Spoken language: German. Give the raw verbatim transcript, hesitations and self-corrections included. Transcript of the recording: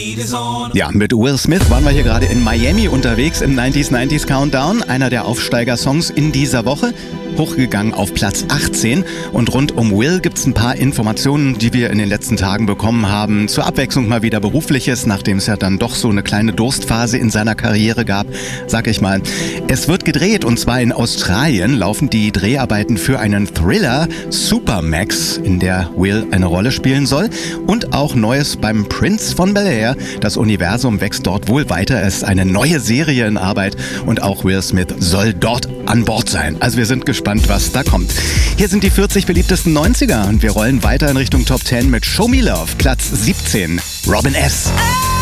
Ja, mit Will Smith waren wir hier gerade in Miami unterwegs im neunziger neunziger Countdown. Einer der Aufsteiger-Songs in dieser Woche. Hochgegangen auf Platz achtzehn. Und rund um Will gibt's ein paar Informationen, die wir in den letzten Tagen bekommen haben. Zur Abwechslung mal wieder Berufliches, nachdem es ja dann doch so eine kleine Durstphase in seiner Karriere gab, sag ich mal. Es wird gedreht, und zwar in Australien laufen die Dreharbeiten für einen Thriller, Supermax, in der Will eine Rolle spielen soll. Und auch Neues beim Prince von Bel-Air. Das Universum wächst dort wohl weiter. Es ist eine neue Serie in Arbeit und auch Will Smith soll dort an Bord sein. Also wir sind gespannt, was da kommt. Hier sind die vierzig beliebtesten neunziger und wir rollen weiter in Richtung Top zehn mit Show Me Love, Platz siebzehn, Robin S.